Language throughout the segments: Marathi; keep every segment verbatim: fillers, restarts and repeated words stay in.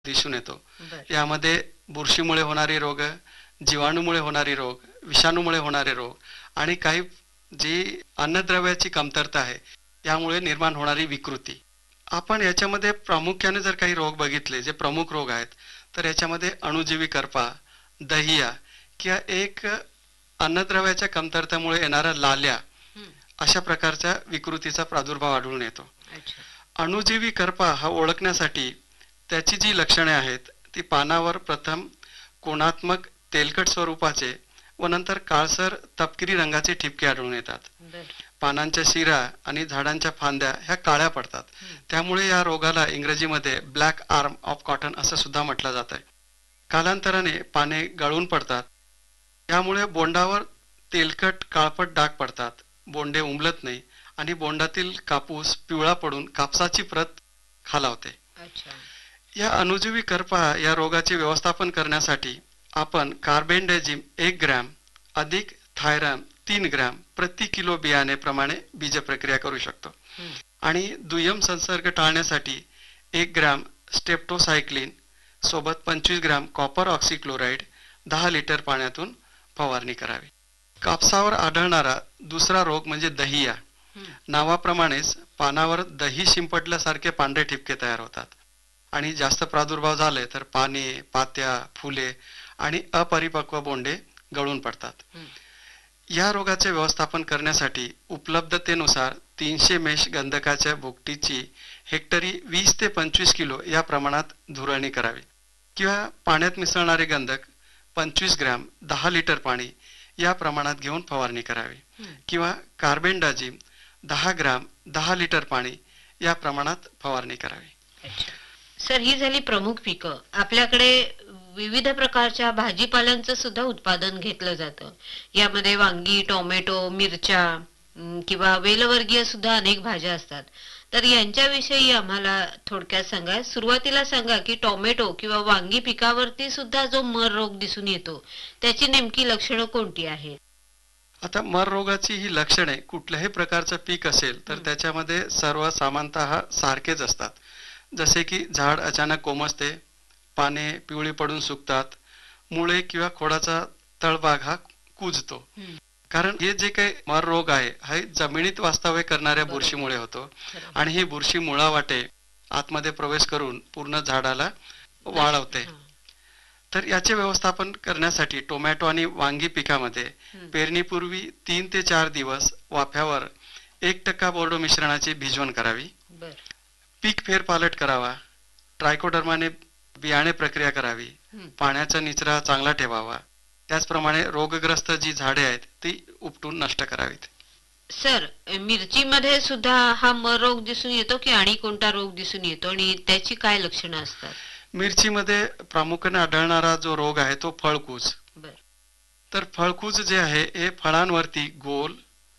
दिसून येतो. बर. यामध्ये बुरशीमुळे होणारे रोग, जीवाणूमुळे होणारे रोग, विषाणूमुळे होणारे रोग आणि काही जी अन्नद्रव्याची कमतरता आहे यामुळे निर्माण होणारी विकृती. आपण याच्यामध्ये प्रामुख्याने जर काही रोग बघितले जे प्रमुख रोग आहेत तर याच्यामध्ये अणुजीवी करपा, दहिया किंवा एक अन्नद्रव्याच्या कमतरतेमुळे येणारा लाल्या हं. अशा प्रकारच्या विकृतीचा प्रादुर्भाव आढळून येतो. अच्छा. अणुजीवी करपा हा ओळखण्यासाठी त्याची जी लक्षणे आहेत ती पानावर प्रथम कोणात्मक तेलकट स्वरूपाचे व नंतर काळसर तपकिरी रंगाचे ठिपके आढळून येतात. बर. पानांच्या शिरा आणि झाडांच्या फांद्या ह्या काळ्या पडतात. हं. त्यामुळे या रोगाला इंग्रजीमध्ये ब्लॅक आर्म ऑफ कॉटन असं सुद्धा म्हटलं जात आहे. कालांतराने पाने गळून पडतात. यामुळे बोंडावर तेलकट काळपट डाग पडतात. बोंडे उमलत नाही आणि बोंडातील कापूस पिवळा पडून कापसाची प्रत खालावते. अच्छा. या अणुजीवी करपा या रोगाचे व्यवस्थापन करण्यासाठी आपण कार्बेंडाझिम एक ग्रॅम अधिक थायराम तीन ग्रॅम प्रति किलो बियाणे प्रमाणे बीज प्रक्रिया करू शकतो. हं. आणि दुय्यम संसर्ग टाळण्यासाठी एक ग्रॅम स्टेप्टोसायक्लिन सोबत पंचवीस ग्रॅम कॉपर ऑक्सिक्लोराइड दहा लिटर पाण्यातून फवारणी करावी. कापसावर आढळणारा दुसरा रोग म्हणजे दहिया. हं. नावाप्रमाणेच पानावर दही शिंपडल्यासारखे पांढरे ठिपके तयार होतात आणि जास्त प्रादुर्भाव झाले तर पाने, पात्या, फुले आणि अपरिपक्व बोंडे गळून पडतात. हं. या रोगाचे व्यवस्थापन करण्यासाठी उपलब्धतेनुसार तीनशे मेश गंधकाच्या भुकटीची हेक्टरी वीस ते पंचवीस किलो या प्रमाणात धुरळणी करावी किंवा पाण्यात मिसळणारे गंधक पंचवीस ग्रॅम दहा लिटर पाणी या प्रमाणात घेऊन फवारणी करावी हं. किंवा कार्बेंडाझिम दहा ग्रॅम दहा लिटर पाणी या प्रमाणात फवारणी करावी. अच्छा. सर, ही झाली प्रमुख पिकं. आपल्याकडे विविध प्रकारच्या भाजीपाल्यांचं सुद्धा उत्पादन घेतलं जातं. यामध्ये वांगी, टोमॅटो, मिरच्या अं, किंवा वेलवर्गीय सुद्धा अनेक भाज्या असतात. तर यांच्याविषयी आम्हाला थोडक्यात सांगा. सुरुवातीला सांगा की टोमॅटो किंवा वांगी पिकावरती सुद्धा जो मर रोग दिसून येतो त्याची नेमकी लक्षणं कोणती आहेत? आता मर रोगाची ही लक्षणे कुठल्याही प्रकारचं पीक असेल तर हं. त्याच्यामध्ये सर्व सामान्यतः सारखेच असतात. जसे की झाड अचानक कोमजते, पाने पिवळी पडून सुकतात, मुळे किंवा खोडाचा तळभाग हा कुजतो. हं. कारण हे जे काही मर रोग आहे हा जमिनीत वास्तव्य करणाऱ्या बरोबर. बुरशीमुळे होतो खरं. आणि ही बुरशी मुळावाटे आतमध्ये प्रवेश करून पूर्ण झाडाला वाळवते. हां. तर याचे व्यवस्थापन करण्यासाठी टोमॅटो आणि वांगी पिकामध्ये हं. पेरणीपूर्वी तीन ते चार दिवस वाफ्यावर एक टक्का बोर्डो मिश्रणाची भिजवण करावी. बर. पीक फेरपालट करावा. ट्रायकोडर्माने बियाणे प्रक्रिया करावी. हं. पाण्याचा निचरा चांगला ठेवावा. त्याचप्रमाणे रोगग्रस्त जी झाडे आहेत ती उपटून नष्ट करावीत. सर, मिरचीमध्ये सुद्धा हा मर रोग दिसून येतो की आणि कोणता रोग दिसून येतो आणि त्याची काय लक्षणं असतात? मिरचीमध्ये प्रामुख्याने आढळणारा जो रोग आहे तो फळकूज. बर. तर फळकूज जे आहे हे फळांवरती गोल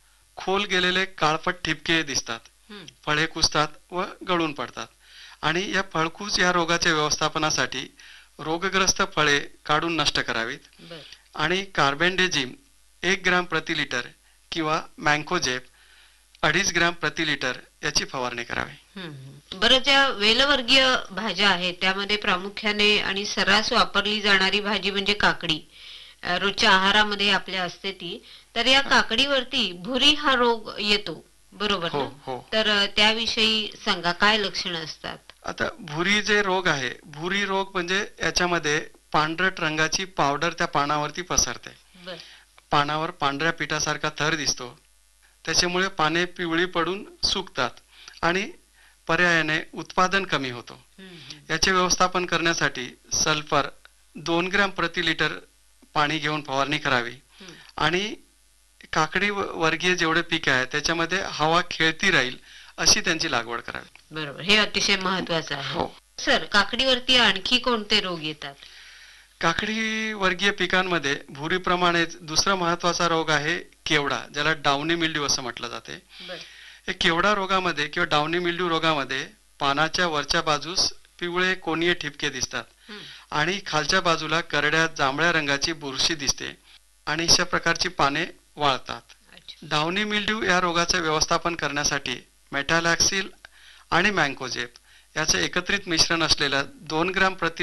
खोल गेलेले काळपट ठिपके दिसतात. हं. फळे कुजतात व गळून पडतात आणि या फळकूज या रोगाच्या व्यवस्थापनासाठी रोगग्रस्त फळे काढून नष्ट करावीत बर. आणि कार्बेंडेझिम एक ग्रॅम प्रति लिटर किंवा मँकोजेब अडीच ग्रॅम प्रति लिटर याची फवारणी करावी. हं, हं. बरं, ज्या वेलवर्गीय भाज्या आहेत त्यामध्ये प्रामुख्याने आणि सर्रास वापरली जाणारी भाजी म्हणजे काकडी. अ, रोजच्या आहारामध्ये आपल्या असते ती. तर या काकडीवरती भुरी हा रोग येतो, बरोबर हो ना? हो तर अ, त्याविषयी सांगा, काय लक्षणं असतात? आता भुरी जे रोग आहे भुरी रोग म्हणजे याच्यामध्ये पांढरट रंगाची पावडर त्या पानावरती पसरते. बर. पानावर पांढऱ्या पिठासारखा थर दिसतो. त्याच्यामुळे पाने पिवळी पडून सुकतात आणि पर्यायाने उत्पादन कमी होतो. हं, हं. याचे व्यवस्थापन करण्यासाठी सल्फर दोन ग्रॅम प्रति लिटर पाणी घेऊन फवारणी करावी हं. आणि काकडी व- वर्गीय जेवढे पीक आहे त्याच्यामध्ये हवा खेळती राहील अशी त्यांची लागवड करावी. बरोबर, हे अतिशय महत्वाचं आहे. हो. सर, काकडीवरती आणखी कोणते रोग येतात? काकडी वर्गीय पिकांमध्ये भुरीप्रमाणेच दुसरा महत्वाचा रोग आहे केवडा, ज्याला डाउनी मिल्ड्यू असं म्हटलं जाते. बर. हे केवडा रोगामध्ये किंवा डाउनी मिल्ड्यू रोगामध्ये पानाच्या वरच्या बाजूस पिवळे कोनीय ठिपके दिसतात हं. आणि खालच्या बाजूला करड्या जांभळ्या रंगाची बुरशी दिसते आणि अशा प्रकारची पाने वाळतात. अच्छा. डाउनी मिल्ड्यू या रोगाचे व्यवस्थापन करण्यासाठी मेटॅलॅक्सिल आणि मँकोजेब याचे एकत्रित मिश्रण असलेल्या दोन ग्राम प्रति